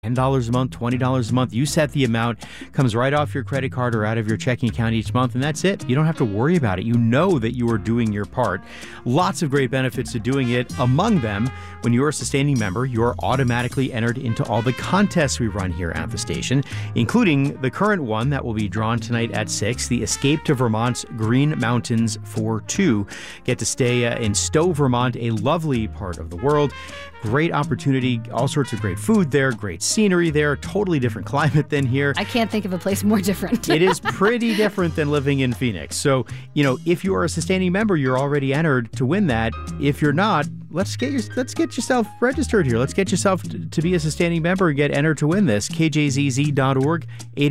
$10 a month, $20 a month. You set the amount, comes right off your credit card or out of your checking account each month, and that's it. You don't have to worry about it. You know that you are doing your part. Lots of great benefits to doing it. Among them, when you're a sustaining member, you're automatically entered into all the contests we run here at the station, including the current one that will be drawn tonight at 6, the Escape to Vermont's Green Mountains for Two. Get to stay in Stowe, Vermont, a lovely part of the world. Great opportunity, all sorts of great food there, great scenery there, totally different climate than here. I can't think of a place more different. It is pretty different than living in Phoenix. So, if you are a sustaining member, you're already entered to win that. If you're not, let's get yourself registered here. Let's get yourself to be a sustaining member and get entered to win this. KJZZ.org,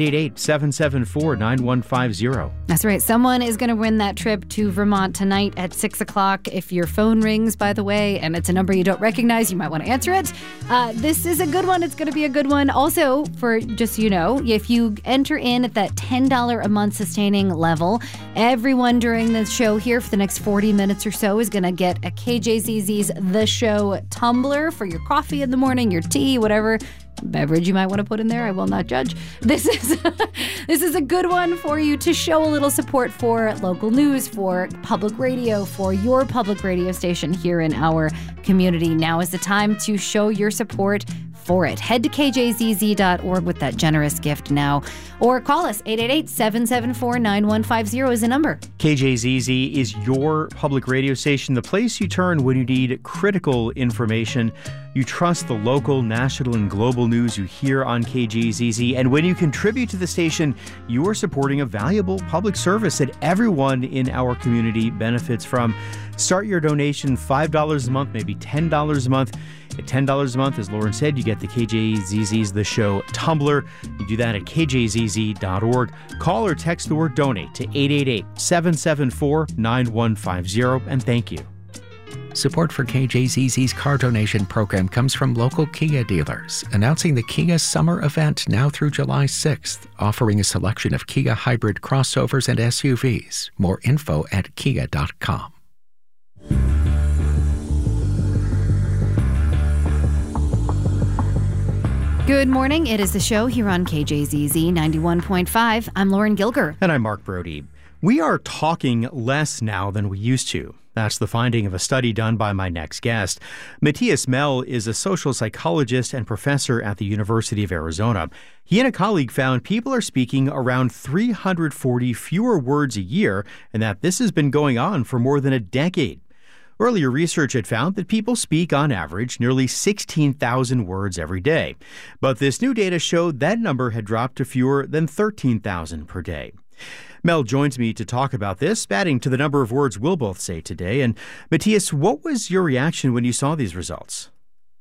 888-774-9150. That's right. Someone is going to win that trip to Vermont tonight at 6 o'clock. If your phone rings, by the way, and it's a number you don't recognize, you might want to answer it. This is a good one. It's going to be a good one. Also, for just so you know, if you enter in at that $10 a month sustaining level, everyone during the show here for the next 40 minutes or so is going to get a KJZZ's The Show tumbler for your coffee in the morning, your tea, whatever beverage you might want to put in there. I will not judge. This is a good one for you to show a little support for local news, for public radio, for your public radio station here in our community. Now is the time to show your support for it. Head to kjzz.org with that generous gift now, or call us. 888-774-9150 is the number. KJZZ is your public radio station, the place you turn when you need critical information. You trust the local, national, and global news you hear on KJZZ. And when you contribute to the station, you are supporting a valuable public service that everyone in our community benefits from. Start your donation $5 a month, maybe $10 a month. At $10 a month, as Lauren said, you get the KJZZ's The Show tumbler. You do that at kjzz.org. Call or text the word donate to 888-774-9150. And thank you. Support for KJZZ's car donation program comes from local Kia dealers, announcing the Kia Summer Event now through July 6th, offering a selection of Kia hybrid crossovers and SUVs. More info at kia.com. Good morning. It is The Show here on KJZZ 91.5. I'm Lauren Gilger. And I'm Mark Brody. We are talking less now than we used to. That's the finding of a study done by my next guest. Matthias Mell is a social psychologist and professor at the University of Arizona. He and a colleague found people are speaking around 340 fewer words a year, and that this has been going on for more than a decade. Earlier research had found that people speak, on average, nearly 16,000 words every day. But this new data showed that number had dropped to fewer than 13,000 per day. Mel joins me to talk about this, adding to the number of words we'll both say today. And Matthias, what was your reaction when you saw these results?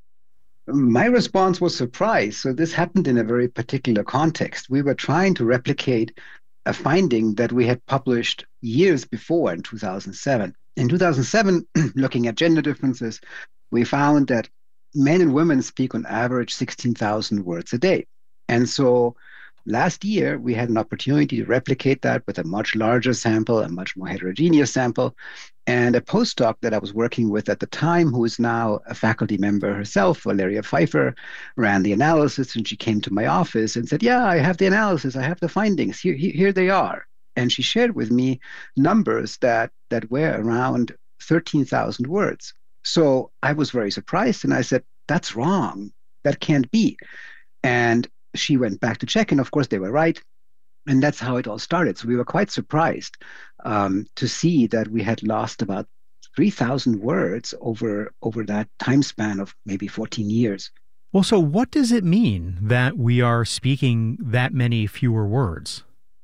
My response was surprise. So this happened in a very particular context. We were trying to replicate a finding that we had published years before in 2007. In 2007, looking at gender differences, we found that men and women speak on average 16,000 words a day. And so last year, we had an opportunity to replicate that with a much larger sample, a much more heterogeneous sample. And a postdoc that I was working with at the time, who is now a faculty member herself, Valeria Pfeiffer, ran the analysis. And she came to my office and said, yeah, I have the analysis. I have the findings. Here they are. And she shared with me numbers that were around 13,000 words. So I was very surprised. And I said, that's wrong. That can't be. And she went back to check, and of course they were right. And that's how it all started. So we were quite surprised to see that we had lost about 3,000 words over that time span of maybe 14 years. Well, so what does it mean that we are speaking that many fewer words?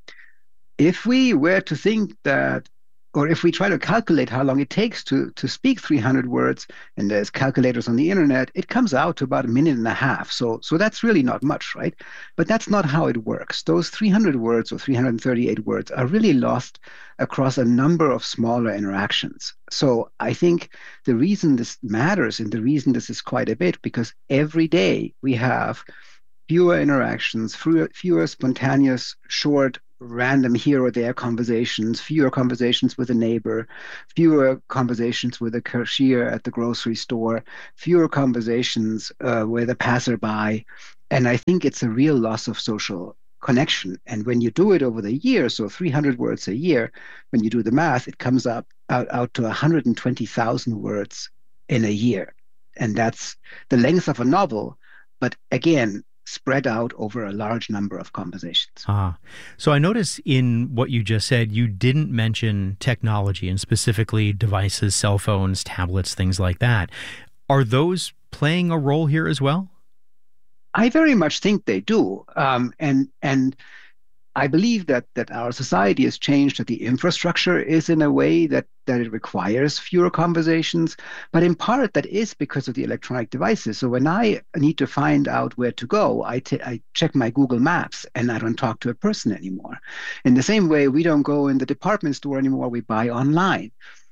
If we were to think that, or if we try to calculate how long it takes to speak 300 words, and there's calculators on the internet, it comes out to about a minute and a half. So that's really not much, right? But that's not how it works. Those 300 words or 338 words are really lost across a number of smaller interactions. So I think the reason this matters, and the reason this is quite a bit, because every day we have fewer interactions, fewer spontaneous, short, random here or there conversations, fewer conversations with a neighbor, fewer conversations with a cashier at the grocery store, fewer conversations with a passerby, And I think it's a real loss of social connection. And when you do it over the year, so 300 words a year, when you do the math, it comes out to 120,000 words in a year. And that's the length of a novel, but again, spread out over a large number of conversations. So I notice in what you just said, you didn't mention technology and specifically devices, cell phones, tablets, things like that. Are those playing a role here as well? I very much think they do. And I believe that our society has changed, that the infrastructure is in a way that it requires fewer conversations. But in part, that is because of the electronic devices. So when I need to find out where to go, I check my Google Maps and I don't talk to a person anymore. In the same way, we don't go in the department store anymore, we buy online.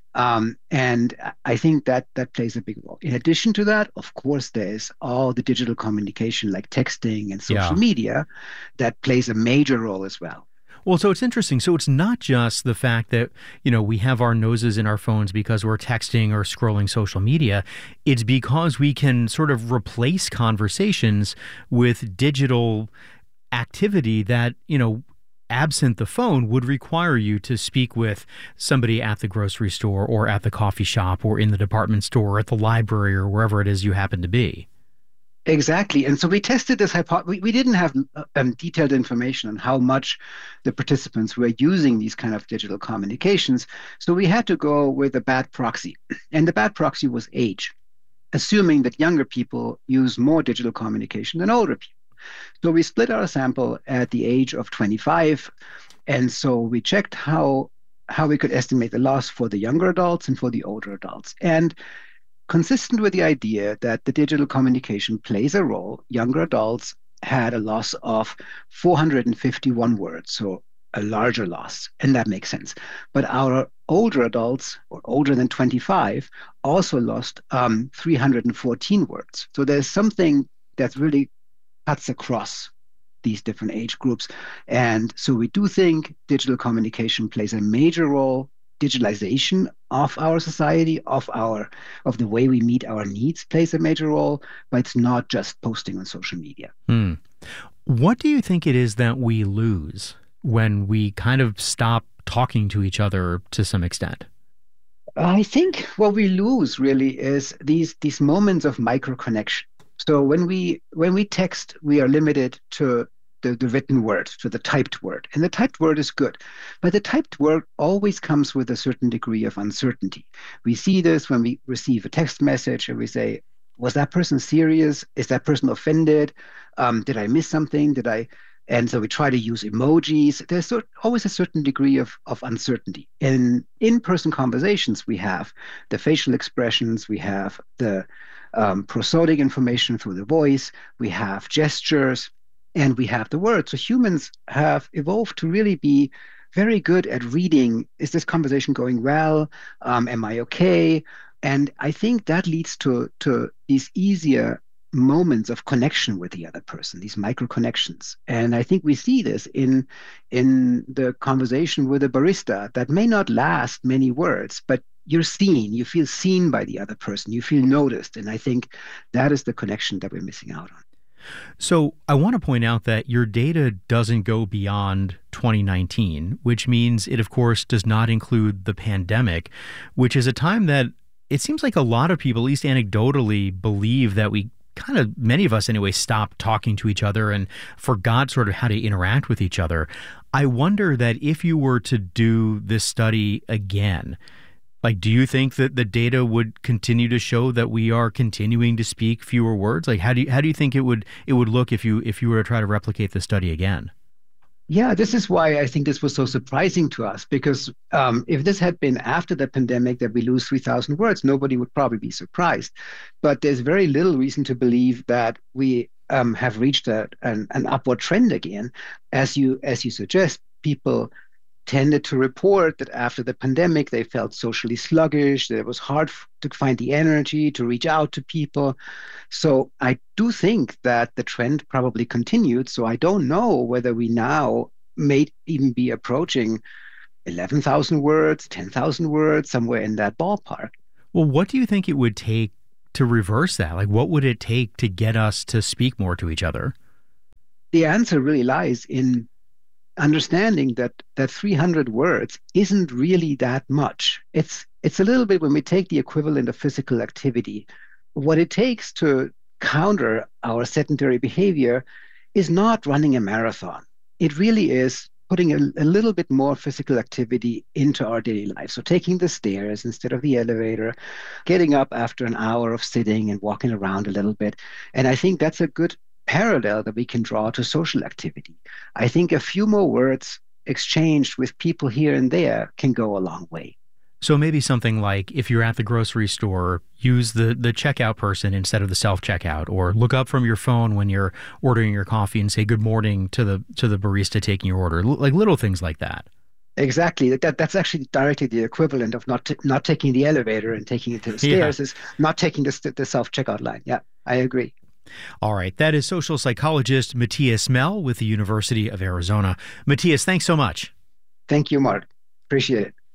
And I think that plays a big role. In addition to that, of course, there's all the digital communication like texting and social media that plays a major role as well. Well, so it's interesting. So it's not just the fact that, we have our noses in our phones because we're texting or scrolling social media. It's because we can sort of replace conversations with digital activity that, absent the phone would require you to speak with somebody at the grocery store or at the coffee shop or in the department store or at the library or wherever it is you happen to be. Exactly. And so we tested this hypothesis. We didn't have detailed information on how much the participants were using these kind of digital communications. So we had to go with a bad proxy. And the bad proxy was age, assuming that younger people use more digital communication than older people. So we split our sample at the age of 25. And so we checked how we could estimate the loss for the younger adults and for the older adults. And consistent with the idea that the digital communication plays a role, younger adults had a loss of 451 words, so a larger loss, and that makes sense. But our older adults, or older than 25, also lost 314 words. So there's something that's really cuts across these different age groups. And so we do think digital communication plays a major role. Digitalization of our society, of the way we meet our needs plays a major role, but it's not just posting on social media. What do you think it is that we lose when we kind of stop talking to each other to some extent? I think what we lose really is these moments of micro connection. So when we text, we are limited to the written word, to the typed word. And the typed word is good. But the typed word always comes with a certain degree of uncertainty. We see this when we receive a text message and we say, was that person serious? Is that person offended? Did I miss something? And so we try to use emojis. There's always a certain degree of uncertainty. In in-person conversations, we have the facial expressions, we have the prosodic information through the voice, we have gestures, and we have the words. So humans have evolved to really be very good at reading, is this conversation going well? Am I okay? And I think that leads to these easier moments of connection with the other person, these micro connections. And I think we see this in the conversation with a barista that may not last many words, but you're seen, you feel seen by the other person, you feel noticed. And I think that is the connection that we're missing out on. So I want to point out that your data doesn't go beyond 2019, which means it, of course, does not include the pandemic, which is a time that it seems like a lot of people, at least anecdotally, believe that we kind of, many of us anyway, stopped talking to each other and forgot sort of how to interact with each other. I wonder that if you were to do this study again, like, do you think that the data would continue to show that we are continuing to speak fewer words? Like, how do you think it would look if you were to try to replicate the study again? Yeah, this is why I think this was so surprising to us, because if this had been after the pandemic that we lose 3,000 words, nobody would probably be surprised. But there's very little reason to believe that we have reached an upward trend again. As you suggest, people tended to report that after the pandemic, they felt socially sluggish, that it was hard to find the energy to reach out to people. So I do think that the trend probably continued. So I don't know whether we now may even be approaching 11,000 words, 10,000 words, somewhere in that ballpark. Well, what do you think it would take to reverse that? Like, what would it take to get us to speak more to each other? the answer really lies in understanding that 300 words isn't really that much. It's a little bit when we take the equivalent of physical activity. What it takes to counter our sedentary behavior is not running a marathon. It really is putting a little bit more physical activity into our daily life. So taking the stairs instead of the elevator, getting up after an hour of sitting and walking around a little bit. And I think that's a good parallel that we can draw to social activity. I think a few more words exchanged with people here and there can go a long way. So maybe something like, if you're at the grocery store, use the checkout person instead of the self-checkout, or look up from your phone when you're ordering your coffee and say good morning to the barista taking your order, like little things like that. Exactly. That's actually directly the equivalent of not taking the elevator and taking it to the stairs, is not taking the self-checkout line. Yeah, I agree. All right. That is social psychologist Matthias Mell with the University of Arizona. Matthias, thanks so much. Thank you, Mark. Appreciate it.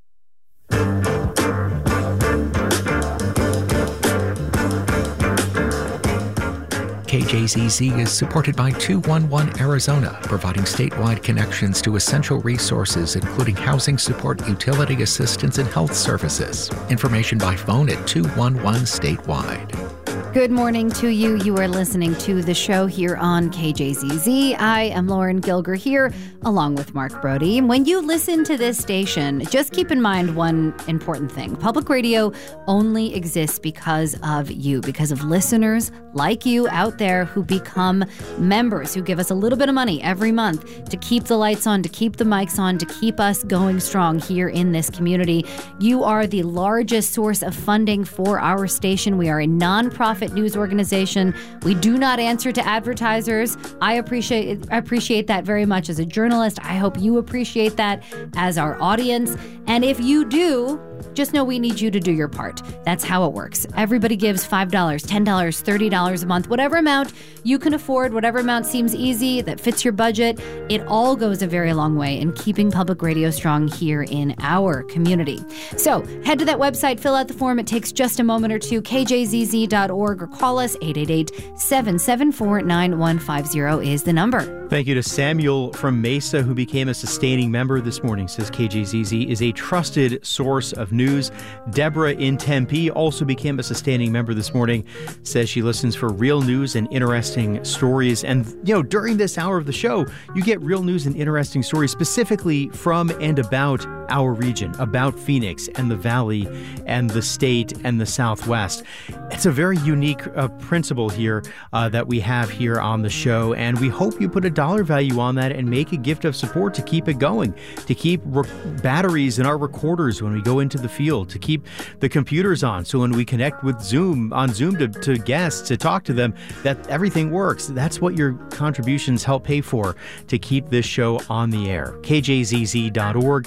KJZZ is supported by 211 Arizona, providing statewide connections to essential resources, including housing support, utility assistance, and health services. Information by phone at 211 statewide. Good morning to you. You are listening to the show here on KJZZ. I am Lauren Gilger here, along with Mark Brody. When you listen to this station, just keep in mind one important thing. Public radio only exists because of you, because of listeners like you out there who become members, who give us a little bit of money every month to keep the lights on, to keep the mics on, to keep us going strong here in this community. You are the largest source of funding for our station. We are a nonprofit news organization. We do not answer to advertisers. I appreciate that very much as a journalist. I hope you appreciate that as our audience. And if you do, just know we need you to do your part. That's how it works. Everybody gives $5, $10, $30 a month, whatever amount you can afford, whatever amount seems easy, that fits your budget. It all goes a very long way in keeping public radio strong here in our community. So head to that website, fill out the form. It takes just a moment or two, kjzz.org, or call us 888-774-9150 is the number. Thank you to Samuel from Mesa, who became a sustaining member this morning. Says KJZZ is a trusted source of news. Deborah in Tempe also became a sustaining member this morning. Says she listens for real news and interesting stories. And, during this hour of the show, you get real news and interesting stories specifically from and about our region, about Phoenix and the Valley and the state and the Southwest. It's a very unique principle here that we have here on the show, and we hope you put a dollar value on that and make a gift of support to keep it going, to keep batteries in our recorders when we go into the field, to keep the computers on so when we connect with Zoom to guests to talk to them, that everything works. That's what your contributions help pay for, to keep this show on the air. KJZZ.org,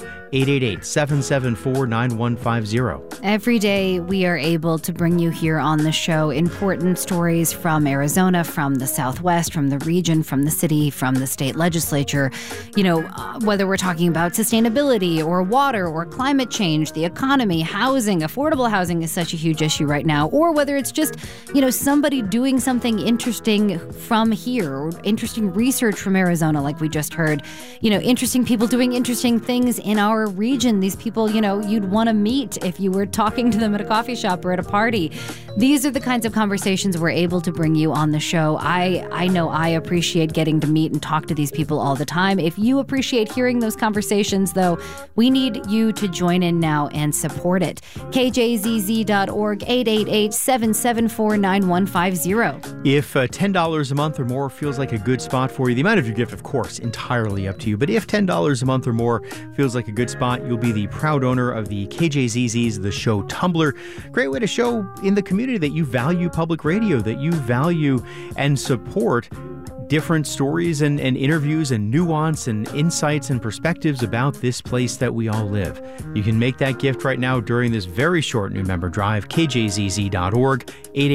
888-774-9150. Every day we are able to bring you here on the show important stories from Arizona, from the Southwest, from the region, from the city, from the state legislature. Whether we're talking about sustainability or water or climate change, the economy, housing, affordable housing is such a huge issue right now, or whether it's just, somebody doing something interesting from here, or interesting research from Arizona, like we just heard, interesting people doing interesting things in our region. These people, you'd want to meet if you were talking to them at a coffee shop or at a party. These are the kinds of conversations we're able to bring you on the show. I know I appreciate getting to meet and talk to these people all the time. If you appreciate hearing those conversations, though, we need you to join in now and support it. KJZZ.org, 888-774-9150. If $10 a month or more feels like a good spot for you, the amount of your gift, of course, entirely up to you. But if $10 a month or more feels like a good spot, you'll be the proud owner of the KJZZ's The Show Tumblr. Great way to show in the community that you value public radio, that you value and support different stories and interviews and nuance and insights and perspectives about this place that we all live. You can make that gift right now during this very short new member drive, kjzz.org,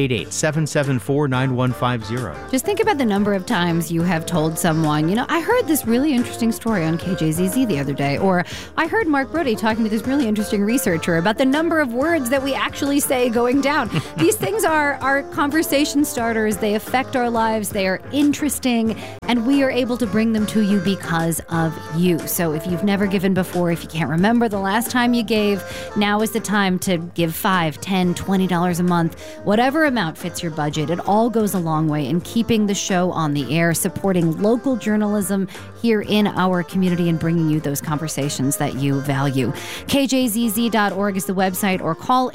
888-774-9150. Just think about the number of times you have told someone, I heard this really interesting story on KJZZ the other day, or I heard Mark Brody talking to this really interesting researcher about the number of words that we actually say going down. These things are conversation starters. They affect our lives. They are interesting lasting, and we are able to bring them to you because of you. So if you've never given before, if you can't remember the last time you gave, now is the time to give $5, $10, $20 a month, whatever amount fits your budget. It all goes a long way in keeping the show on the air, supporting local journalism here in our community, and bringing you those conversations that you value. KJZZ.org is the website, or call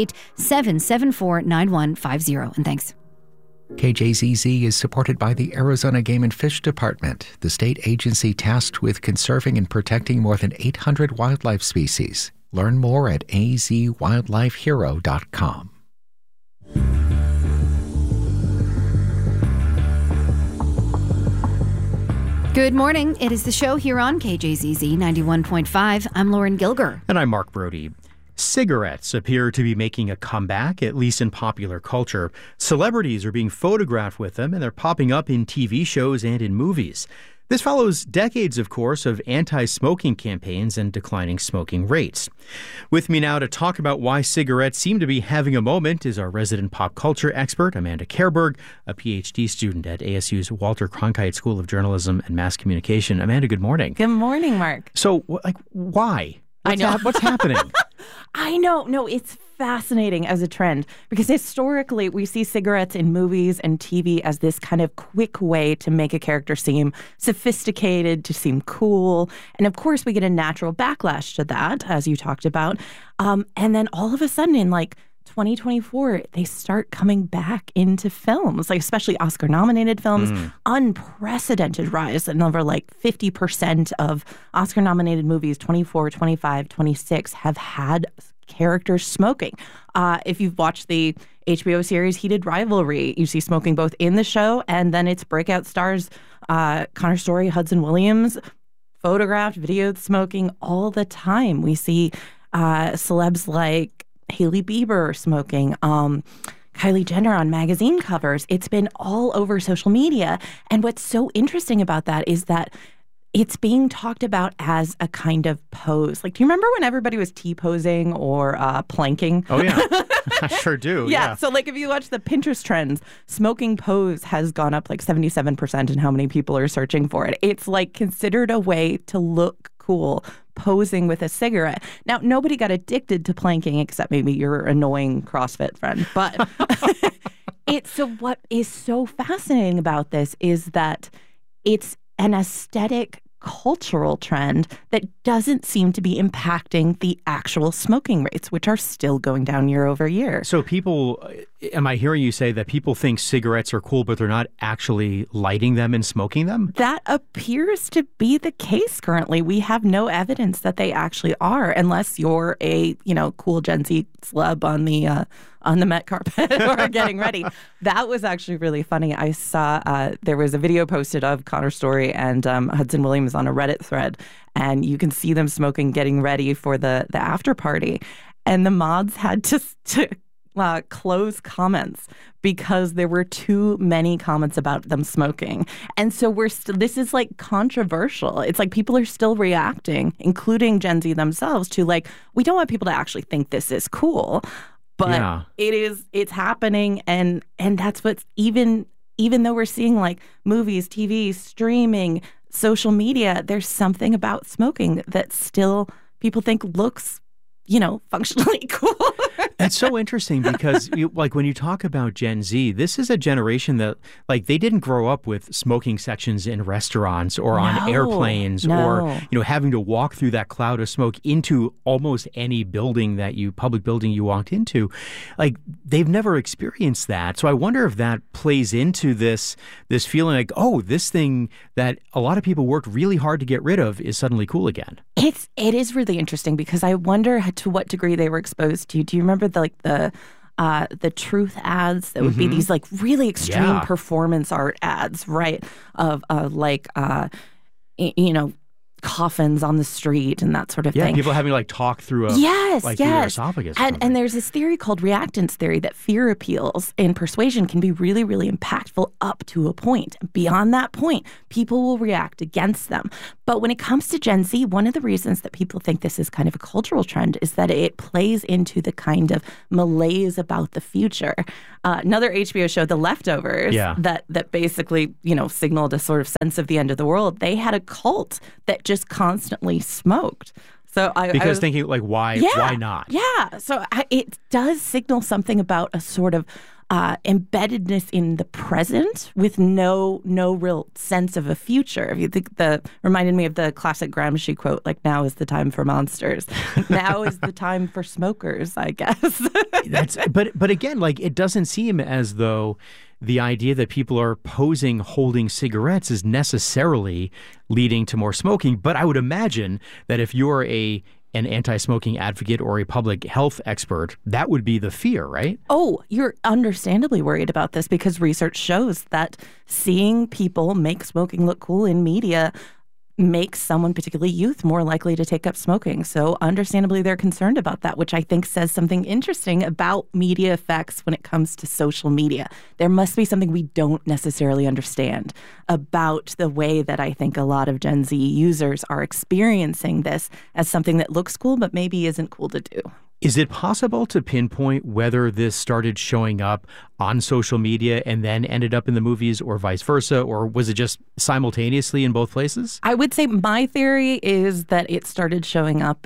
888-774-9150. And thanks. KJZZ is supported by the Arizona Game and Fish Department, the state agency tasked with conserving and protecting more than 800 wildlife species. Learn more at azwildlifehero.com. Good morning. It is the show here on KJZZ 91.5. I'm Lauren Gilger. And I'm Mark Brody. Cigarettes appear to be making a comeback, at least in popular culture. Celebrities are being photographed with them, and they're popping up in TV shows and in movies. This follows decades, of course, of anti-smoking campaigns and declining smoking rates. With me now to talk about why cigarettes seem to be having a moment is our resident pop culture expert, Amanda Kerberg, a PhD student at ASU's Walter Cronkite School of Journalism and Mass Communication. Amanda, good morning. Good morning, Mark. So, why? What's happening? I know. No, it's fascinating as a trend because historically we see cigarettes in movies and TV as this kind of quick way to make a character seem sophisticated, to seem cool. And of course, we get a natural backlash to that, as you talked about. And then all of a sudden in 2024, they start coming back into films, especially Oscar-nominated films. Unprecedented rise. A number 50% of Oscar-nominated movies, 24, 25, 26, have had characters smoking. If you've watched the HBO series Heated Rivalry, you see smoking both in the show and then its breakout stars, Connor Story, Hudson Williams, photographed, videoed smoking all the time. We see celebs like Hailey Bieber smoking, Kylie Jenner on magazine covers. It's been all over social media. And what's so interesting about that is that it's being talked about as a kind of pose. Do you remember when everybody was T-posing or planking? Oh, yeah. I sure do. Yeah. So, if you watch the Pinterest trends, smoking pose has gone up 77% in how many people are searching for it. It's considered a way to look cool, posing with a cigarette. Now, nobody got addicted to planking except maybe your annoying CrossFit friend. But what is so fascinating about this is that it's an aesthetic cultural trend that doesn't seem to be impacting the actual smoking rates, which are still going down year over year. So am I hearing you say that people think cigarettes are cool, but they're not actually lighting them and smoking them? That appears to be the case currently. We have no evidence that they actually are, unless you're a, cool Gen Z celeb on the Met carpet or getting ready. That was actually really funny. I saw there was a video posted of Connor Story and Hudson Williams on a Reddit thread, and you can see them smoking, getting ready for the after party. And the mods had to close comments because there were too many comments about them smoking. And so this is controversial. It's people are still reacting, including Gen Z themselves, to we don't want people to actually think this is cool. But it's happening, and that's what's even though we're seeing movies, TV, streaming, social media, there's something about smoking that still people think looks, functionally cool. It's so interesting because when you talk about Gen Z, this is a generation that they didn't grow up with smoking sections in restaurants or on airplanes or having to walk through that cloud of smoke into almost any public building you walked into. They've never experienced that. So I wonder if that plays into this feeling this thing that a lot of people worked really hard to get rid of is suddenly cool again. It is really interesting because I wonder to what degree they were exposed to. Do you remember the truth ads that would be these really extreme performance art ads, right? Of coffins on the street and that sort of Yeah, thing. people having to talk through through their esophagus. And there's this theory called reactance theory that fear appeals in persuasion can be really, really impactful up to a point. Beyond that point, people will react against them. But when it comes to Gen Z, one of the reasons that people think this is kind of a cultural trend is that it plays into the kind of malaise about the future. Another HBO show, The Leftovers, that basically, signaled a sort of sense of the end of the world. They had a cult that just constantly smoked. So thinking why not? Yeah. So it does signal something about a sort of embeddedness in the present with no real sense of a future. If you think reminded me of the classic Gramsci quote, now is the time for monsters. Now is the time for smokers, I guess. But again, it doesn't seem as though the idea that people are posing holding cigarettes is necessarily leading to more smoking. But I would imagine that if you're an anti-smoking advocate or a public health expert, that would be the fear, right? Oh, you're understandably worried about this because research shows that seeing people make smoking look cool in media makes someone, particularly youth, more likely to take up smoking. So understandably, they're concerned about that, which I think says something interesting about media effects when it comes to social media. There must be something we don't necessarily understand about the way that I think a lot of Gen Z users are experiencing this as something that looks cool, but maybe isn't cool to do. Is it possible to pinpoint whether this started showing up on social media and then ended up in the movies or vice versa, or was it just simultaneously in both places? I would say my theory is that it started showing up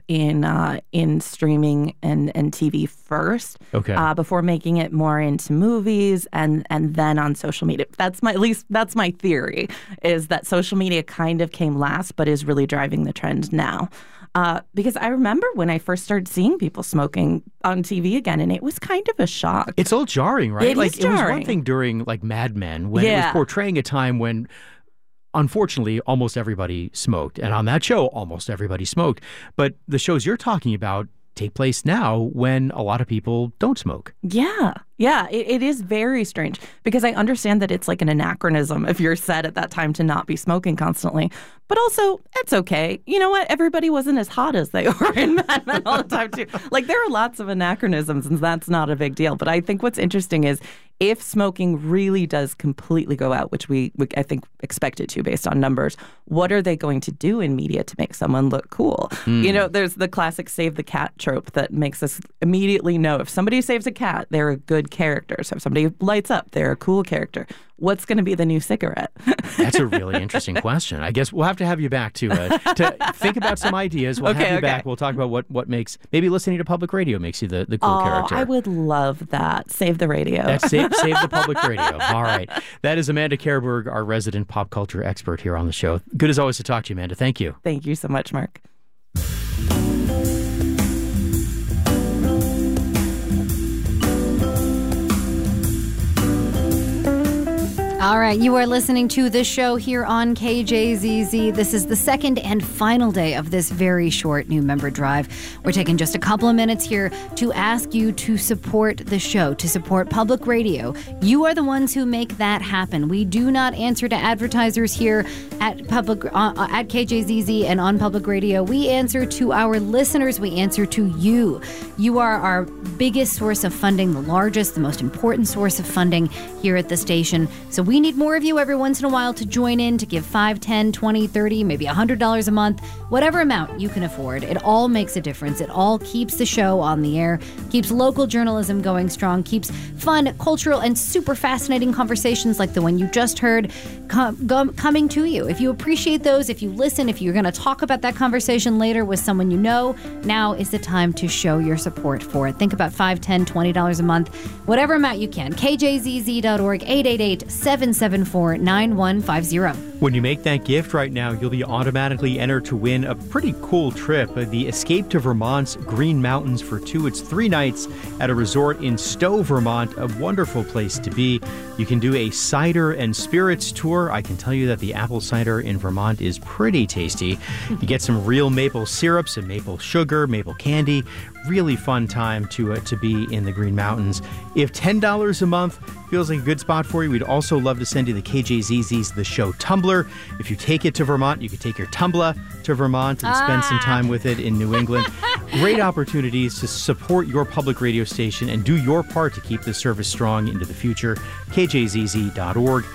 in streaming and TV first, before making it more into movies and then on social media. That's my theory, is that social media kind of came last, but is really driving the trend now. Because I remember when I first started seeing people smoking on TV again, and it was kind of a shock. It's all jarring, right? It is jarring. It was one thing during Mad Men when it was portraying a time when, unfortunately, almost everybody smoked. And on that show, almost everybody smoked. But the shows you're talking about take place now when a lot of people don't smoke. Yeah, it is very strange because I understand that it's an anachronism if you're set at that time to not be smoking constantly. But also, it's okay. You know what? Everybody wasn't as hot as they were in Mad Men all the time, too. There are lots of anachronisms, and that's not a big deal. But I think what's interesting is if smoking really does completely go out, which we I think expect it to based on numbers, what are they going to do in media to make someone look cool? There's the classic save the cat trope that makes us immediately know if somebody saves a cat, they're a good character. So if somebody lights up, they're a cool character. What's going to be the new cigarette? That's a really interesting question. I guess we'll have to have you back to think about some ideas. We'll have you back. We'll talk about what makes, maybe listening to public radio makes you the cool character. I would love that. Save the radio. That's save the public radio. All right. That is Amanda Kerberg, our resident pop culture expert here on the show. Good as always to talk to you, Amanda. Thank you. Thank you so much, Mark. All right, you are listening to the show here on KJZZ. This is the second and final day of this very short new member drive. We're taking just a couple of minutes here to ask you to support the show, to support public radio. You are the ones who make that happen. We do not answer to advertisers here at KJZZ and on public radio. We answer to our listeners. We answer to you. You are our biggest source of funding, the largest, the most important source of funding here at the station. So we need more of you every once in a while to join in, to give $5, $10, $20, $30, maybe $100 a month, whatever amount you can afford. It all makes a difference. It all keeps the show on the air, keeps local journalism going strong, keeps fun, cultural, and super fascinating conversations like the one you just heard coming to you. If you appreciate those, if you listen, if you're going to talk about that conversation later with someone you know, now is the time to show your support for it. Think about $5, $10, $20 a month, whatever amount you can. KJZZ.org, 888-774-9150. When you make that gift right now, you'll be automatically entered to win a pretty cool trip. The Escape to Vermont's Green Mountains for 2. It's 3 nights at a resort in Stowe, Vermont, a wonderful place to be. You can do a cider and spirits tour. I can tell you that the apple cider in Vermont is pretty tasty. You get some real maple syrups and maple sugar, maple candy. Really fun time to be in the Green Mountains. If $10 a month feels like a good spot for you, we'd also love to send you the KJZZ's The Show tumbler. If you take it to Vermont, you could take your tumbler to Vermont and spend some time with it in New England. Great opportunities to support your public radio station and do your part to keep the service strong into the future. KJZZ.org.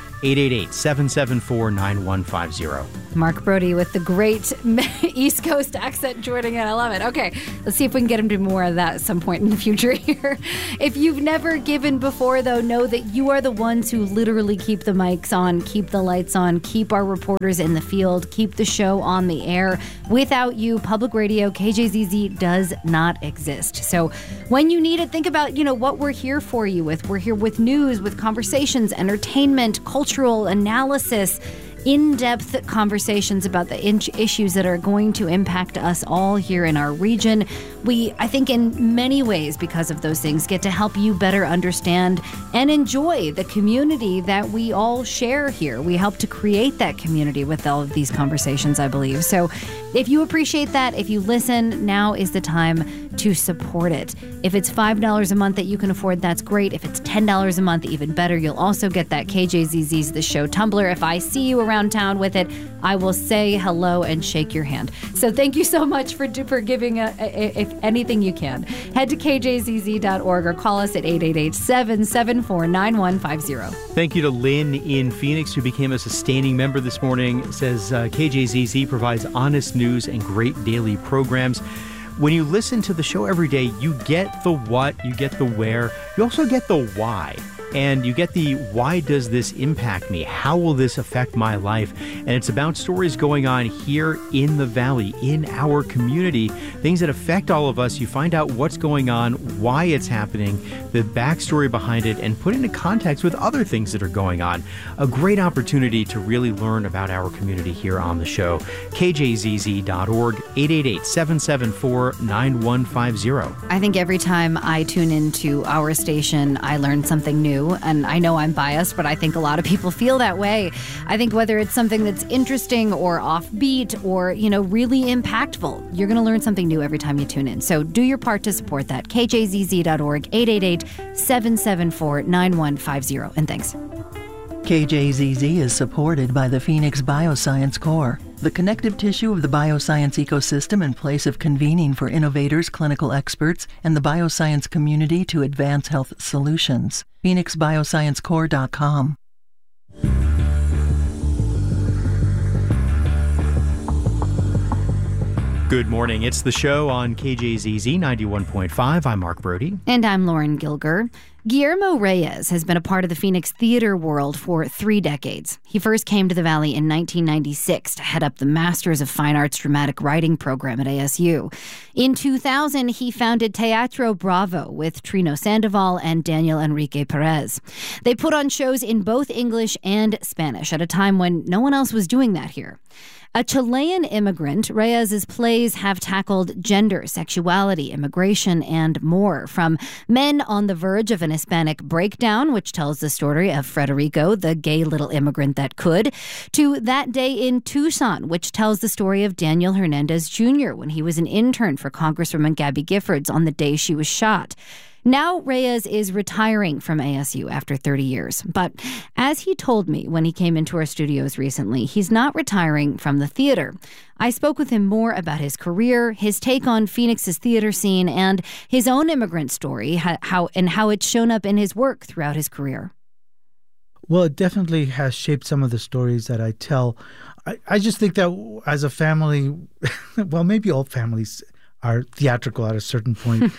888-774-9150. Mark Brody with the great East Coast accent joining in. I love it. Okay, let's see if we can get him to do more of that at some point in the future here. If you've never given before, though, know that you are the ones who literally keep the mics on, keep the lights on, keep our reporters in the field, keep the show on the air. Without you, public radio, KJZZ does not exist. So when you need it, think about, what we're here for you with. We're here with news, with conversations, entertainment, cultural analysis, in-depth conversations about the issues that are going to impact us all here in our region. We, I think in many ways, because of those things, get to help you better understand and enjoy the community that we all share here. We help to create that community with all of these conversations, I believe. So if you appreciate that, if you listen, now is the time to support it. If it's $5 a month that you can afford, that's great. If it's $10 a month, even better. You'll also get that KJZZ's The Show tumbler. If I see you around town with it, I will say hello and shake your hand. So thank you so much for giving if anything you can. Head to kjzz.org or call us at 888-774-9150. Thank you to Lynn in Phoenix, who became a sustaining member this morning. It says KJZZ provides honest news and great daily programs. When you listen to the show every day, you get the what, you get the where, you also get the why. And you get the why does this impact me? How will this affect my life? And it's about stories going on here in the Valley, in our community, things that affect all of us. You find out what's going on, why it's happening, the backstory behind it, and put into context with other things that are going on. A great opportunity to really learn about our community here on the show. KJZZ.org, 888-774-9150. I think every time I tune into our station, I learn something new. And I know I'm biased, but I think a lot of people feel that way. I think whether it's something that's interesting or offbeat or, really impactful, you're going to learn something new every time you tune in. So do your part to support that. KJZZ.org, 888-774-9150. And thanks. KJZZ is supported by the Phoenix Bioscience Core, the connective tissue of the bioscience ecosystem and place of convening for innovators, clinical experts, and the bioscience community to advance health solutions. PhoenixBioscienceCore.com. Good morning. It's the show on KJZZ 91.5. I'm Mark Brody. And I'm Lauren Gilger. Guillermo Reyes has been a part of the Phoenix theater world for 3 decades. He first came to the Valley in 1996 to head up the Masters of Fine Arts Dramatic Writing program at ASU. In 2000, he founded Teatro Bravo with Trino Sandoval and Daniel Enrique Perez. They put on shows in both English and Spanish at a time when no one else was doing that here. A Chilean immigrant, Reyes's plays have tackled gender, sexuality, immigration, and more. From Men on the Verge of an Hispanic Breakdown, which tells the story of Federico, the gay little immigrant that could, to That Day in Tucson, which tells the story of Daniel Hernandez Jr. when he was an intern for Congresswoman Gabby Giffords on the day she was shot. Now Reyes is retiring from ASU after 30 years. But as he told me when he came into our studios recently, he's not retiring from the theater. I spoke with him more about his career, his take on Phoenix's theater scene, and his own immigrant story, how it's shown up in his work throughout his career. Well, it definitely has shaped some of the stories that I tell. I just think that as a family, well, maybe all families are theatrical at a certain point.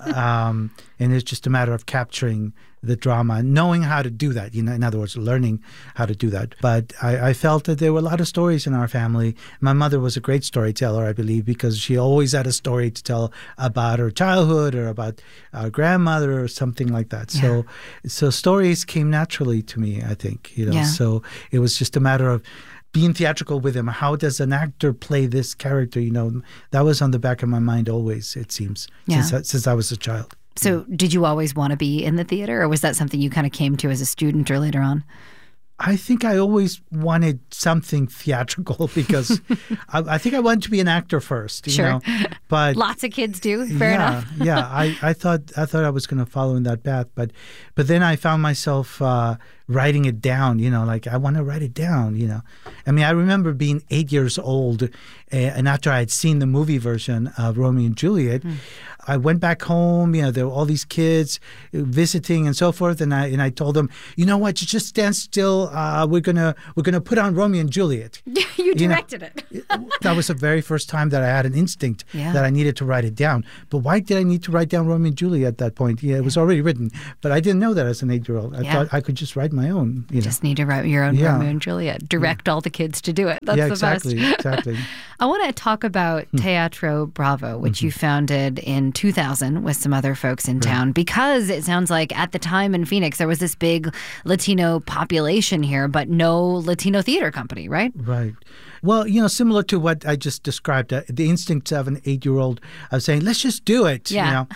And it's just a matter of capturing the drama, knowing how to do that, in other words, learning how to do that. But I felt that there were a lot of stories in our family. My mother was a great storyteller, I believe, because she always had a story to tell about her childhood or about our grandmother or something like that. Yeah. So stories came naturally to me, I think, Yeah. So it was just a matter of being theatrical with him. How does an actor play this character? That was on the back of my mind always, it seems, since I was a child. So did you always want to be in the theater, or was that something you kind of came to as a student or later on? I think I always wanted something theatrical because I think I wanted to be an actor first, you know. But lots of kids do. Fair enough. I thought I was going to follow in that path, but then I found myself writing it down, you know, like I want to write it down, you know. I mean, I remember being 8 years old, and after I had seen the movie version of Romeo and Juliet, I went back home. You know, there were all these kids visiting and so forth, and I told them, you know what, just stand still. We're gonna put on Romeo and Juliet. You directed it. That was the very first time that I had an instinct that I needed to write it down. But why did I need to write down Romeo and Juliet at that point? Yeah, it was already written, but I didn't know that as an 8-year-old. I thought I could just write my own. You just need to write your own Romeo and Juliet. Direct all the kids to do it. That's the best. Exactly. I want to talk about Teatro Bravo, which you founded in 2000 with some other folks in town, because it sounds like at the time in Phoenix there was this big Latino population here, but no Latino theater company, right? Right. Well, you know, similar to what I just described, the instincts of an 8-year-old of saying, let's just do it, you know,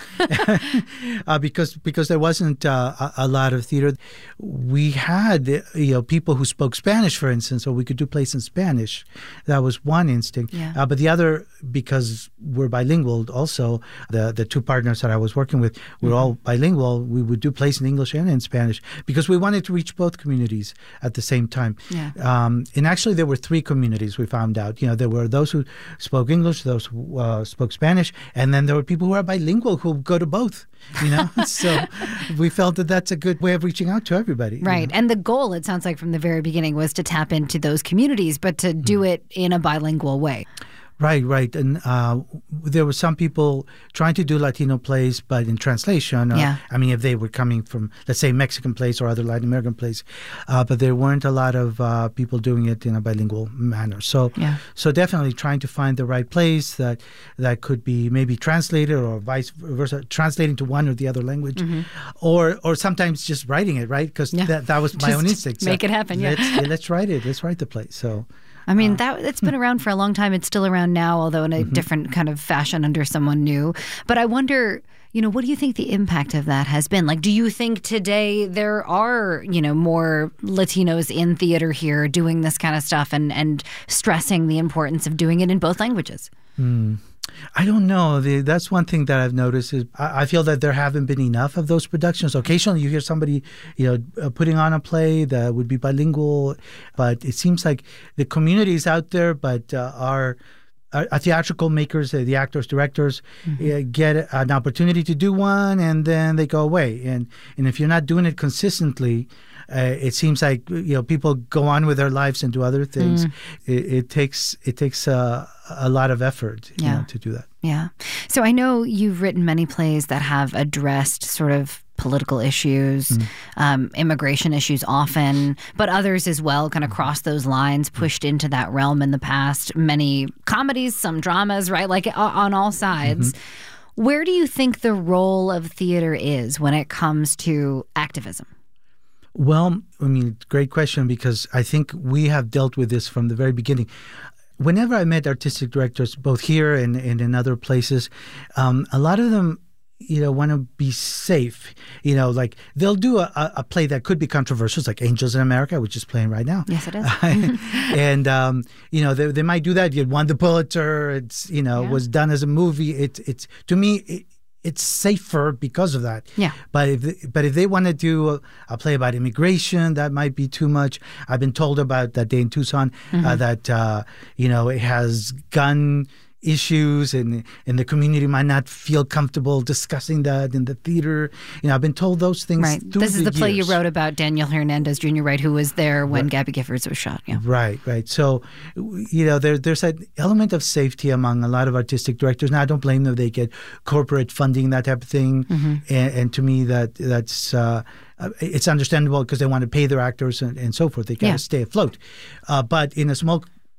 because there wasn't a lot of theater. We had, you know, people who spoke Spanish, for instance, so we could do plays in Spanish. That was one instinct. Yeah. But the other, because we're bilingual also, the two partners that I was working with, we're all bilingual. We would do plays in English and in Spanish because we wanted to reach both communities at the same time. Yeah. And actually, there were 3 communities. We found out, you know, there were those who spoke English, those who spoke Spanish, and then there were people who are bilingual who go to both, you know. So we felt that that's a good way of reaching out to everybody. Right. You know? And the goal, it sounds like from the very beginning, was to tap into those communities, but to do it in a bilingual way. Right. And there were some people trying to do Latino plays, but in translation. I mean, if they were coming from, let's say, Mexican plays or other Latin American plays, but there weren't a lot of people doing it in a bilingual manner. So definitely trying to find the right plays that could be maybe translated or vice versa, translating to one or the other language, or sometimes just writing it, right? Because that was my own instinct. Make it happen, Let's write it. Let's write the play. So. I mean, it's been around for a long time. It's still around now, although in a different kind of fashion under someone new. But I wonder, you know, what do you think the impact of that has been? Like, do you think today there are, you know, more Latinos in theater here doing this kind of stuff and stressing the importance of doing it in both languages? I don't know. That's one thing that I've noticed is I feel that there haven't been enough of those productions. Occasionally you hear somebody, you know, putting on a play that would be bilingual, but it seems like the communities out there, but our theatrical makers, the actors, directors, get an opportunity to do one and then they go away. And if you're not doing it consistently, it seems like, you know, people go on with their lives and do other things. It takes a lot of effort, you know, to do that. Yeah. So I know you've written many plays that have addressed sort of political issues, immigration issues often, but others as well kind of cross those lines, pushed into that realm in the past. Many comedies, some dramas, right? Like on all sides. Where do you think the role of theater is when it comes to activism? Well, I mean, great question, because I think we have dealt with this from the very beginning. Whenever I met artistic directors, both here and in other places, a lot of them, you know, want to be safe. You know, like they'll do a play that could be controversial, like Angels in America, which is playing right now. Yes, it is. And, you know, they might do that. You won the Pulitzer. It's, you know, was done as a movie. It's to me, it's safer because of that. Yeah. But if they want to do a play about immigration, that might be too much. I've been told about that day in Tucson that you know, it has gun issues and the community might not feel comfortable discussing that in the theater. You know, I've been told those things. Right. This is the play you wrote about Daniel Hernandez Jr., right, who was there when Gabby Giffords was shot. Yeah. Right. So, you know, there's an element of safety among a lot of artistic directors. Now, I don't blame them. They get corporate funding, that type of thing. And to me, that's it's understandable because they want to pay their actors and so forth. They got to stay afloat. But in a small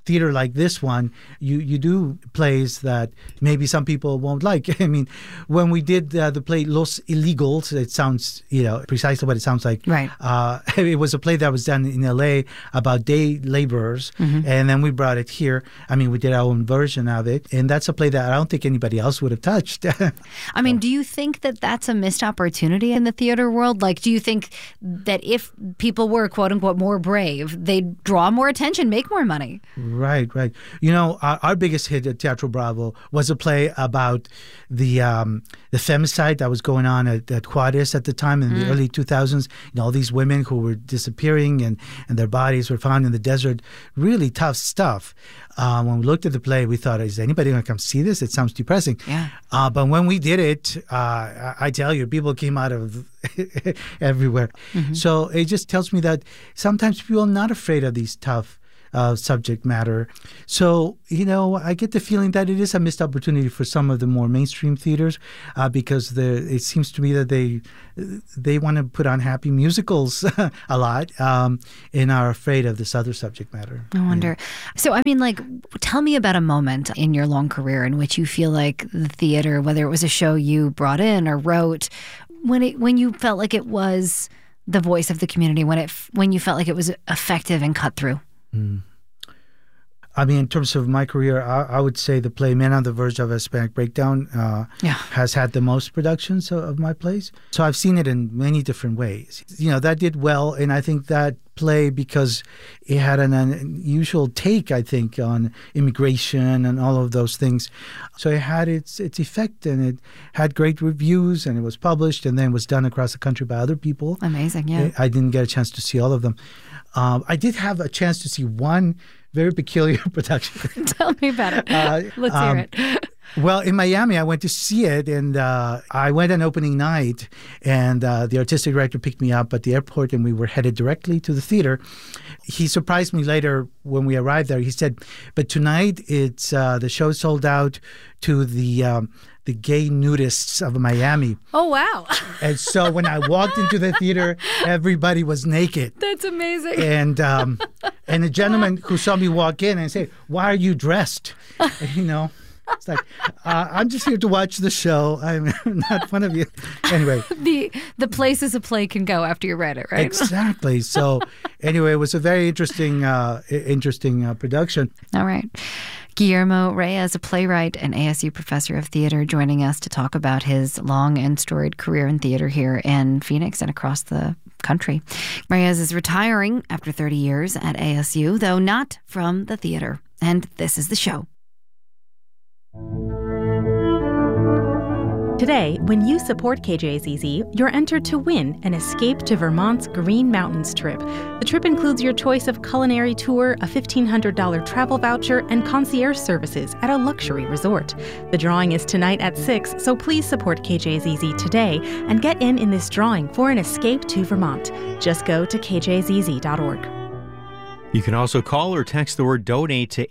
theater like this one, you do plays that maybe some people won't like. I mean, when we did the play Los Illegals, it sounds, precisely what it sounds like. Right. It was a play that was done in L.A. about day laborers, and then we brought it here. I mean, we did our own version of it, and that's a play that I don't think anybody else would have touched. I mean, do you think that that's a missed opportunity in the theater world? Like, do you think that if people were, quote unquote, more brave, they'd draw more attention, make more money? Right. Our biggest hit at Teatro Bravo was a play about the femicide that was going on at Juarez at the time in the early 2000s. All these women who were disappearing and their bodies were found in the desert. Really tough stuff. When we looked at the play, we thought, is anybody going to come see this? It sounds depressing. Yeah. But when we did it, I tell you, people came out of everywhere. So it just tells me that sometimes people are not afraid of these tough subject matter. So, I get the feeling that it is a missed opportunity for some of the more mainstream theaters because it seems to me that they want to put on happy musicals a lot and are afraid of this other subject matter. I wonder. Yeah. So, I mean, tell me about a moment in your long career in which you feel like the theater, whether it was a show you brought in or wrote, when you felt like it was the voice of the community, when you felt like it was effective and cut through. I mean, in terms of my career, I would say the play Men on the Verge of a Hispanic Breakdown has had the most productions of my plays. So I've seen it in many different ways. That did well, and I think that play, because it had an unusual take, I think, on immigration and all of those things. So it had its effect, and it had great reviews, and it was published and then was done across the country by other people. Amazing, yeah. I didn't get a chance to see all of them. I did have a chance to see one very peculiar production. Tell me about it. Let's hear it. Well, in Miami, I went to see it, and I went on opening night, and the artistic director picked me up at the airport, and we were headed directly to the theater. He surprised me later when we arrived there. He said, but tonight it's the show sold out to the gay nudists of Miami. Oh, wow. And so when I walked into the theater, everybody was naked. That's amazing. And a gentleman who saw me walk in and say, why are you dressed? It's like, I'm just here to watch the show. I'm not one of you. Anyway. The places a play can go after you read it, right? Exactly. So anyway, it was a very interesting production. All right. Guillermo Reyes, a playwright and ASU professor of theater, joining us to talk about his long and storied career in theater here in Phoenix and across the country. Reyes is retiring after 30 years at ASU, though not from the theater. And this is the show. Today, when you support KJZZ, you're entered to win an Escape to Vermont's Green Mountains trip. The trip includes your choice of culinary tour, a $1,500 travel voucher, and concierge services at a luxury resort. The drawing is tonight at 6, so please support KJZZ today and get in this drawing for an escape to Vermont. Just go to kjzz.org. You can also call or text the word donate to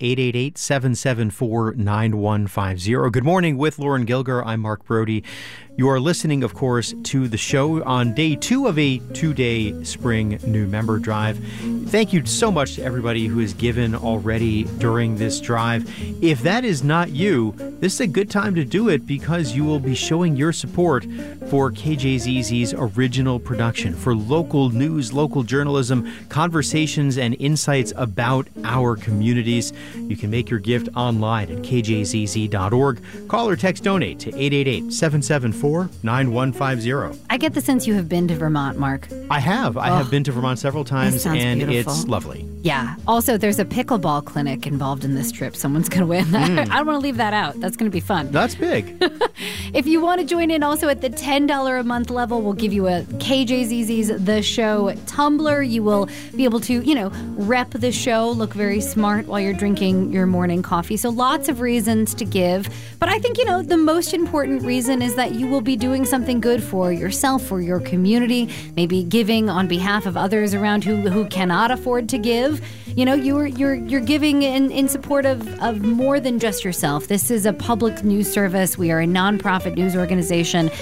888-774-9150. Good morning with Lauren Gilger. I'm Mark Brody. You are listening, of course, to the show on day 2 of a 2-day spring new member drive. Thank you so much to everybody who has given already during this drive. If that is not you, this is a good time to do it because you will be showing your support for KJZZ's original production, for local news, local journalism, conversations, and insights about our communities. You can make your gift online at kjzz.org. Call or text donate to 888-774-9150. I get the sense you have been to Vermont, Mark. I have. I have been to Vermont several times, and beautiful. It's lovely. Yeah. Also, there's a pickleball clinic involved in this trip. Someone's going to win. I don't want to leave that out. That's going to be fun. That's big. If you want to join in also at the $10 a month level, we'll give you a KJZZ's The Show tumbler. You will be able to, rep the show, look very smart while you're drinking your morning coffee. So lots of reasons to give. But I think, the most important reason is that you will be doing something good for yourself, for your community, maybe giving on behalf of others around who cannot afford to give. You're giving in support of more than just yourself. This is a public news service. We are a nonprofit news organization. And I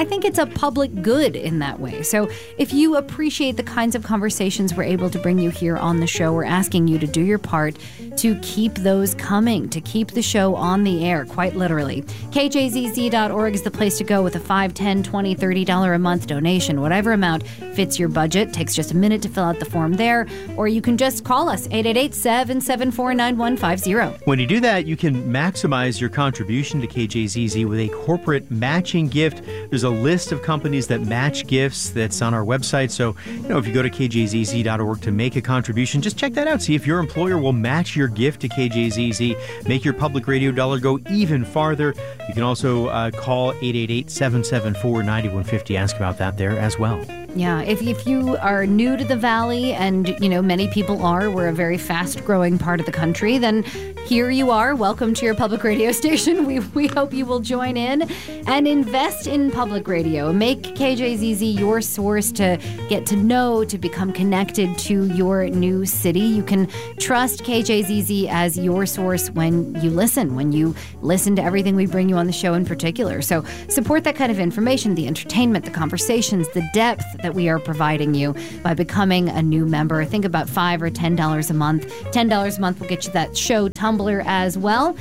I think it's a public good in that way. So if you appreciate the kinds of conversations we're able to bring you here on the show, we're asking you to do your part to keep those coming, to keep the show on the air, quite literally. KJZZ.org is the place to go with a $5, $10, $20, $30 a month donation. Whatever amount fits your budget. Takes just a minute to fill out the form there, or you can just call us, 888-774-9150. When you do that, you can maximize your contribution to KJZZ with a corporate matching gift. There's a list of companies that match gifts that's on our website. So, if you go to KJZZ.org to make a contribution, just check that out. See if your employer will match your gift to KJZZ. Make your public radio dollar go even farther. You can also call 888-774-9150. Ask about that there as well. Yeah, if you are new to the Valley, and, many people are, we're a very fast-growing part of the country, then here you are. Welcome to your public radio station. We hope you will join in and invest in public radio. Make KJZZ your source to get to know, to become connected to your new city. You can trust KJZZ as your source when you listen to everything we bring you on the show in particular. So support that kind of information, the entertainment, the conversations, the depth that we are providing you by becoming a new member. Think about $5 or $10 a month. $10 a month will get you that show Tumblr as well.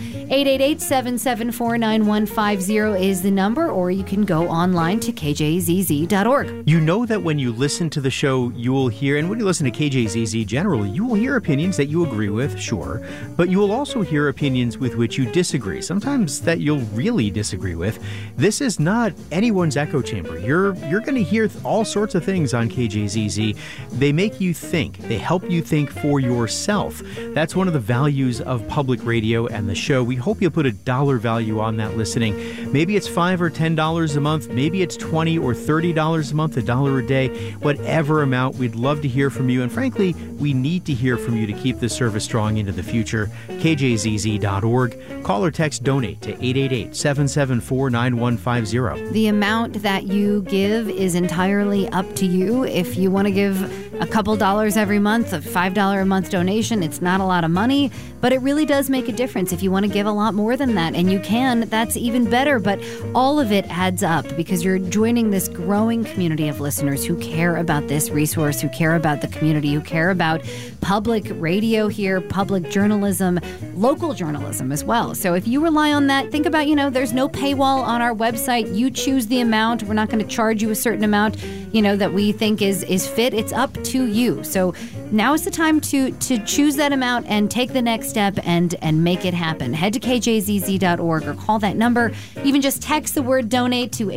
888-774-9150 is the number, or you can go online to kjzz.org. You know that when you listen to the show, you will hear, and when you listen to KJZZ generally, you will hear opinions that you agree with, sure, but you will also hear opinions with which you disagree, sometimes that you'll really disagree with. This is not anyone's echo chamber. You're going to hear all sorts of things on KJZZ. They make you think. They help you think for yourself. That's one of the values of public radio and the show. We hope you'll put a dollar value on that listening. Maybe it's $5 or $10 a month. Maybe it's $20 or $30 a month, $1 a day. Whatever amount, we'd love to hear from you. And frankly, we need to hear from you to keep this service strong into the future. KJZZ.org. Call or text donate to 888-774-9150. The amount that you give is entirely up to you. If you want to give a couple dollars every month, a $5 a month donation, it's not a lot of money, but it really does make a difference. If you want to give a lot more than that, and you can, that's even better. But all of it adds up because you're joining this growing community of listeners who care about this resource, who care about the community, who care about public radio here, public journalism, local journalism as well. So if you rely on that, think about, there's no paywall on our website. You choose the amount. We're not going to charge you a certain amount, that we think is fit. It's up to you. So now is the time to choose that amount and take the next step and make it happen. Head to kjzz.org or call that number. Even just text the word donate to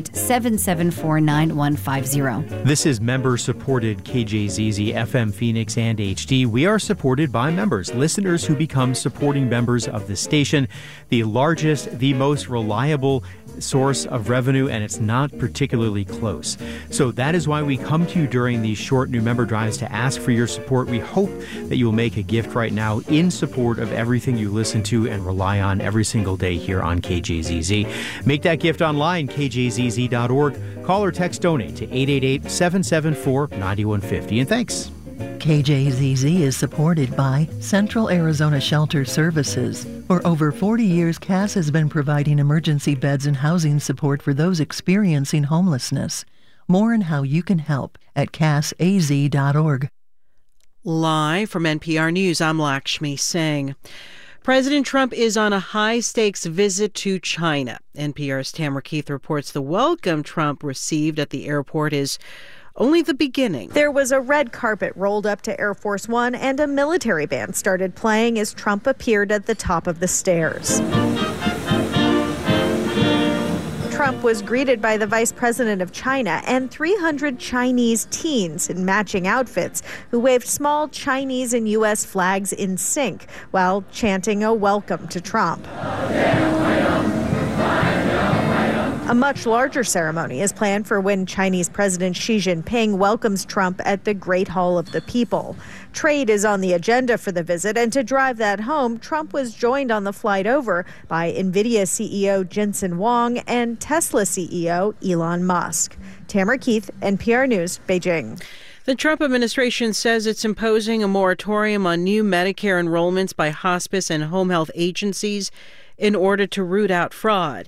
888-774-9150. This is member-supported KJZZ FM Phoenix and HD. We are supported by members, listeners who become supporting members of the station, the largest, the most reliable source of revenue, and it's not particularly close. So that is why we come to you during these short new member drives to ask for your support. We hope that you will make a gift right now in support of everything you listen to and rely on every single day here on KJZZ. Make that gift online, kjzz.org. Call or text donate to 888-774-9150. And thanks. KJZZ is supported by Central Arizona Shelter Services. For over 40 years, CAS has been providing emergency beds and housing support for those experiencing homelessness. More on how you can help at casaz.org. Live from NPR News, I'm Lakshmi Singh. President Trump is on a high-stakes visit to China. NPR's Tamara Keith reports the welcome Trump received at the airport is only the beginning. There was a red carpet rolled up to Air Force One, and a military band started playing as Trump appeared at the top of the stairs. Trump was greeted by the vice president of China and 300 Chinese teens in matching outfits who waved small Chinese and U.S. flags in sync while chanting a welcome to Trump. A much larger ceremony is planned for when Chinese President Xi Jinping welcomes Trump at the Great Hall of the People. Trade is on the agenda for the visit, and to drive that home, Trump was joined on the flight over by NVIDIA CEO Jensen Huang and Tesla CEO Elon Musk. Tamara Keith, NPR News, Beijing. The Trump administration says it's imposing a moratorium on new Medicare enrollments by hospice and home health agencies in order to root out fraud.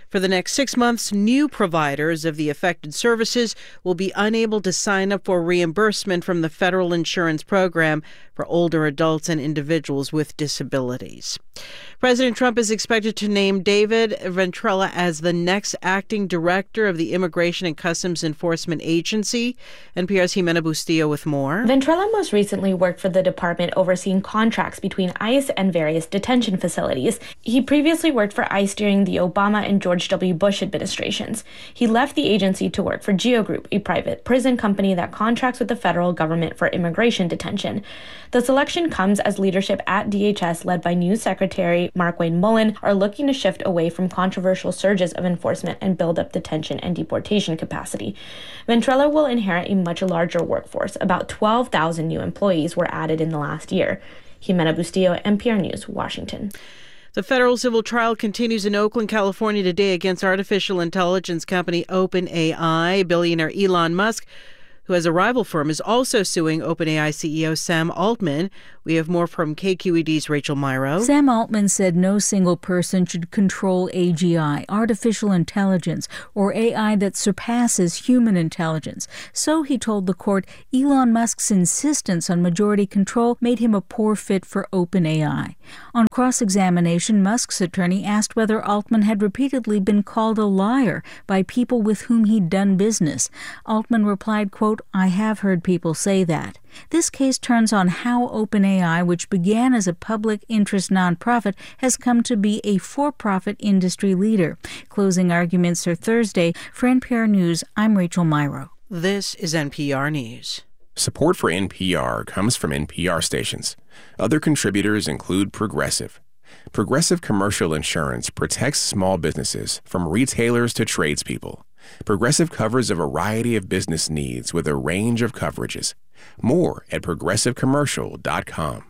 For the next 6 months, new providers of the affected services will be unable to sign up for reimbursement from the federal insurance program for older adults and individuals with disabilities. President Trump is expected to name David Ventrella as the next acting director of the Immigration and Customs Enforcement Agency. NPR's Jimena Bustillo with more. Ventrella most recently worked for the department overseeing contracts between ICE and various detention facilities. He previously worked for ICE during the Obama and George W. Bush administrations. He left the agency to work for GEO Group, a private prison company that contracts with the federal government for immigration detention. The selection comes as leadership at DHS, led by new Secretary Markwayne Mullin, are looking to shift away from controversial surges of enforcement and build up detention and deportation capacity. Ventrella will inherit a much larger workforce. About 12,000 new employees were added in the last year. Jimena Bustillo, NPR News, Washington. The federal civil trial continues in Oakland, California today against artificial intelligence company OpenAI. Billionaire Elon Musk, who has a rival firm, is also suing OpenAI CEO Sam Altman. We have more from KQED's Rachel Myrow. Sam Altman said no single person should control AGI, artificial intelligence, or AI that surpasses human intelligence. So, he told the court, Elon Musk's insistence on majority control made him a poor fit for OpenAI. On cross-examination, Musk's attorney asked whether Altman had repeatedly been called a liar by people with whom he'd done business. Altman replied, quote, I have heard people say that. This case turns on how OpenAI, which began as a public interest nonprofit, has come to be a for-profit industry leader. Closing arguments are Thursday. For NPR News, I'm Rachel Myrow. This is NPR News. Support for NPR comes from NPR stations. Other contributors include Progressive. Progressive Commercial Insurance protects small businesses from retailers to tradespeople. Progressive covers a variety of business needs with a range of coverages. More at progressivecommercial.com.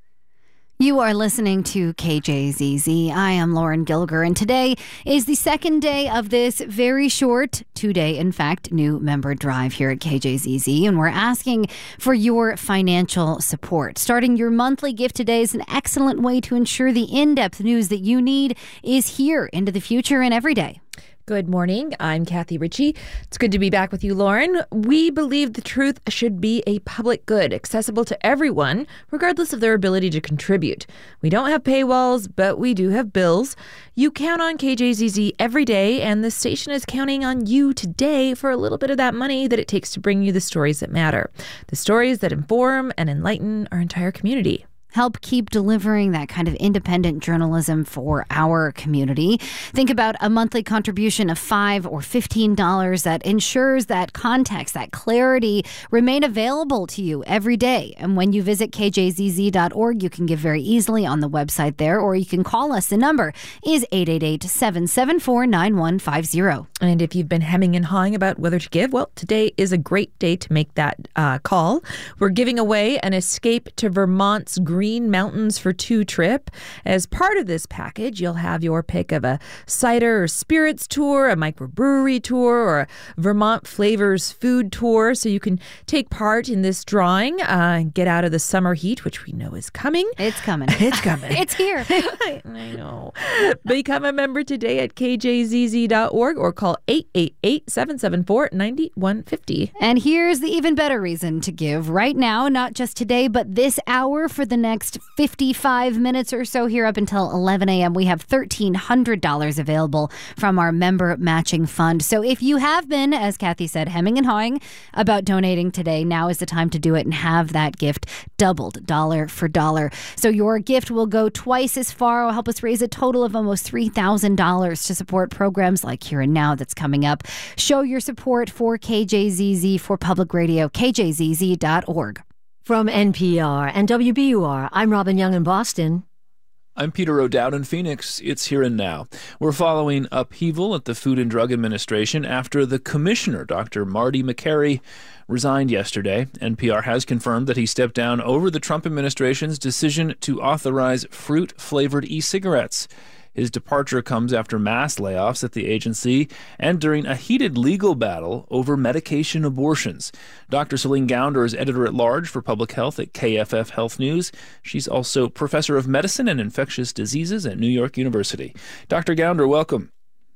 You are listening to KJZZ. I am Lauren Gilger, and today is the second day of this very short, 2-day, in fact, new member drive here at KJZZ, and we're asking for your financial support. Starting your monthly gift today is an excellent way to ensure the in-depth news that you need is here into the future and every day. Good morning. I'm Kathy Ritchie. It's good to be back with you, Lauren. We believe the truth should be a public good, accessible to everyone, regardless of their ability to contribute. We don't have paywalls, but we do have bills. You count on KJZZ every day, and the station is counting on you today for a little bit of that money that it takes to bring you the stories that matter, the stories that inform and enlighten our entire community. Help keep delivering that kind of independent journalism for our community. Think about a monthly contribution of $5 or $15 that ensures that context, that clarity remain available to you every day. And when you visit kjzz.org, you can give very easily on the website there, or you can call us. The number is 888-774-9150. And if you've been hemming and hawing about whether to give, well, today is a great day to make that call. We're giving away an Escape to Vermont's Green Mountains for Two trip. As part of this package, you'll have your pick of a cider or spirits tour, a microbrewery tour, or a Vermont Flavors food tour, so you can take part in this drawing and get out of the summer heat, which we know is coming. It's coming. It's coming. It's here. I know. Become a member today at kjzz.org or call 888-774-9150. And here's the even better reason to give right now, not just today, but this hour for the next 55 minutes or so here up until 11 a.m. We have $1,300 available from our member matching fund. So if you have been, as Kathy said, hemming and hawing about donating today, now is the time to do it and have that gift doubled dollar for dollar. So your gift will go twice as far. It will help us raise a total of almost $3,000 to support programs like Here and Now that's coming up. Show your support for KJZZ, for public radio, kjzz.org. From NPR and WBUR, I'm Robin Young in Boston. I'm Peter O'Dowd in Phoenix. It's Here and Now. We're following upheaval at the Food and Drug Administration after the commissioner, Dr. Marty Makary, resigned yesterday. NPR has confirmed that he stepped down over the Trump administration's decision to authorize fruit-flavored e-cigarettes. His departure comes after mass layoffs at the agency and during a heated legal battle over medication abortions. Dr. Celine Gounder is editor-at-large for public health at KFF Health News. She's also professor of medicine and infectious diseases at New York University. Dr. Gounder, welcome.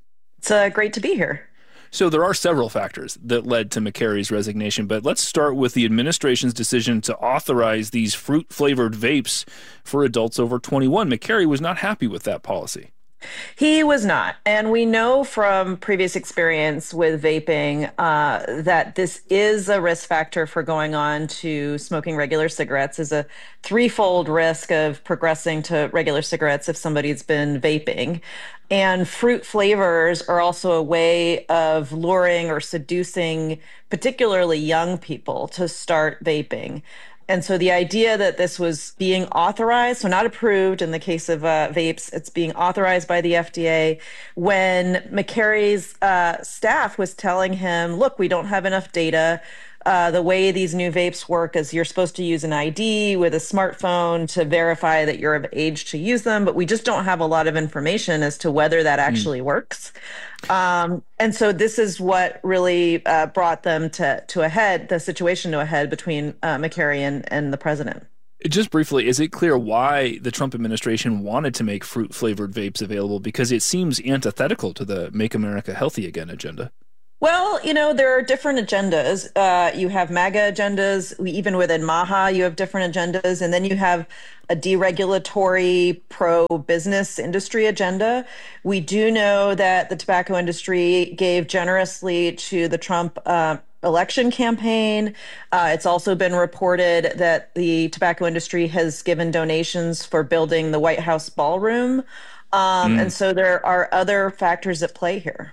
It's great to be here. So there are several factors that led to McCarry's resignation, but let's start with the administration's decision to authorize these fruit-flavored vapes for adults over 21. McCarry was not happy with that policy. He was not. And we know from previous experience with vaping that this is a risk factor for going on to smoking regular cigarettes, is a threefold risk of progressing to regular cigarettes if somebody's been vaping. And fruit flavors are also a way of luring or seducing particularly young people to start vaping. And so the idea that this was being authorized, so not approved in the case of vapes, it's being authorized by the FDA, when McCarry's staff was telling him, look, we don't have enough data. The way these new vapes work is you're supposed to use an ID with a smartphone to verify that you're of age to use them, but we just don't have a lot of information as to whether that actually works. And so this is what really brought them to a head, the situation to a head between McCarry and the president. Just briefly, is it clear why the Trump administration wanted to make fruit-flavored vapes available? Because it seems antithetical to the Make America Healthy Again agenda. Well, there are different agendas. You have MAGA agendas. Even within MAHA, you have different agendas. And then you have a deregulatory pro-business industry agenda. We do know that the tobacco industry gave generously to the Trump election campaign. It's also been reported that the tobacco industry has given donations for building the White House ballroom. And so there are other factors at play here.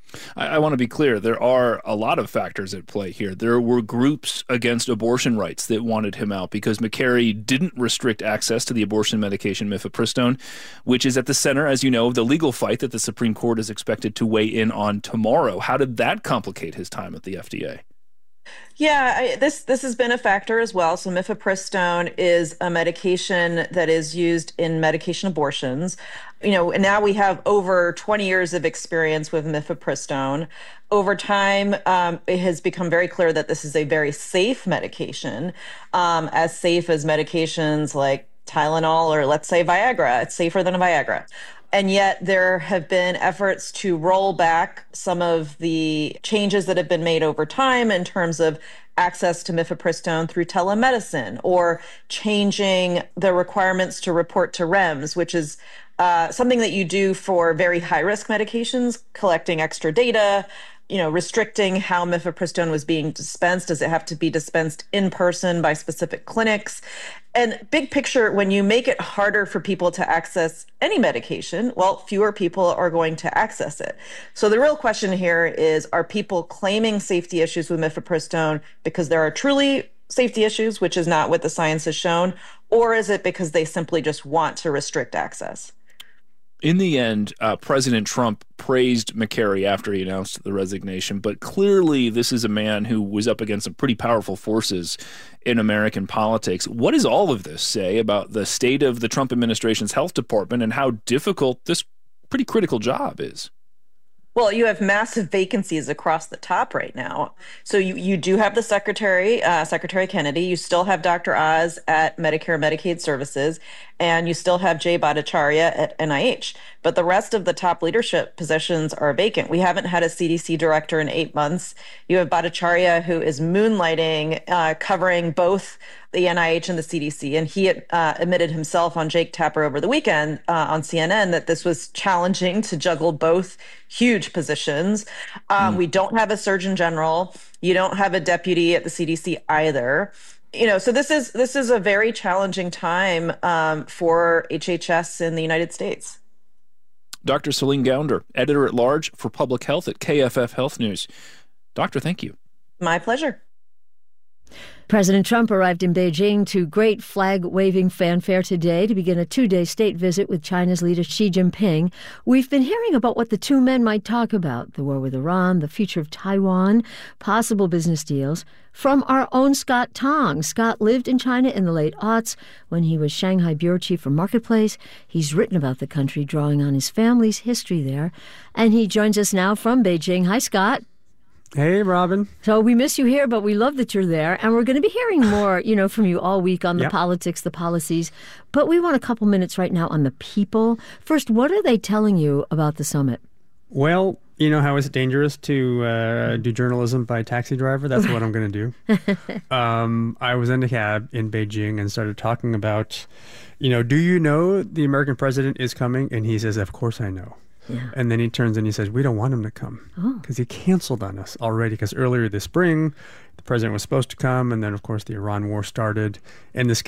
I want to be clear. There are a lot of factors at play here. There were groups against abortion rights that wanted him out because McCarry didn't restrict access to the abortion medication mifepristone, which is at the center, as you know, of the legal fight that the Supreme Court is expected to weigh in on tomorrow. How did that complicate his time at the FDA? Yeah, this has been a factor as well. So mifepristone is a medication that is used in medication abortions. And now we have over 20 years of experience with mifepristone. Over time, it has become very clear that this is a very safe medication, as safe as medications like Tylenol or, let's say, Viagra. It's safer than a Viagra. And yet there have been efforts to roll back some of the changes that have been made over time in terms of access to mifepristone through telemedicine, or changing the requirements to report to REMS, which is something that you do for very high-risk medications, collecting extra data, restricting how mifepristone was being dispensed. Does it have to be dispensed in person by specific clinics? And big picture, when you make it harder for people to access any medication, well, fewer people are going to access it. So the real question here is, are people claiming safety issues with mifepristone because there are truly safety issues, which is not what the science has shown, or is it because they simply just want to restrict access? In the end, President Trump praised McCarry after he announced the resignation, but clearly this is a man who was up against some pretty powerful forces in American politics. What does all of this say about the state of the Trump administration's health department and how difficult this pretty critical job is? Well, you have massive vacancies across the top right now. So you do have the Secretary Kennedy. You still have Dr. Oz at Medicare and Medicaid Services, and you still have Jay Bhattacharya at NIH. But the rest of the top leadership positions are vacant. We haven't had a CDC director in 8 months. You have Bhattacharya, who is moonlighting, covering both the NIH and the CDC. And he admitted himself on Jake Tapper over the weekend on CNN that this was challenging to juggle both huge positions. We don't have a Surgeon General. You don't have a deputy at the CDC either. So this is a very challenging time for HHS in the United States. Dr. Celine Gounder, editor-at-large for Public Health at KFF Health News. Doctor, thank you. My pleasure. President Trump arrived in Beijing to great flag-waving fanfare today to begin a 2-day state visit with China's leader Xi Jinping. We've been hearing about what the two men might talk about: the war with Iran, the future of Taiwan, possible business deals, from our own Scott Tong. Scott lived in China in the late aughts when he was Shanghai bureau chief for Marketplace. He's written about the country, drawing on his family's history there. And he joins us now from Beijing. Hi, Scott. Hey, Robin. So we miss you here, but we love that you're there. And we're going to be hearing more, from you all week on the politics, the policies. But we want a couple minutes right now on the people. First, what are they telling you about the summit? Well, You know how it's dangerous to do journalism by taxi driver? That's what I'm going to do. I was in a cab in Beijing and started talking about, do you know the American president is coming? And he says, of course I know. Yeah. And then he turns and he says, we don't want him to come because he canceled on us already, because earlier this spring, the president was supposed to come. And then, of course, the Iran war started. And this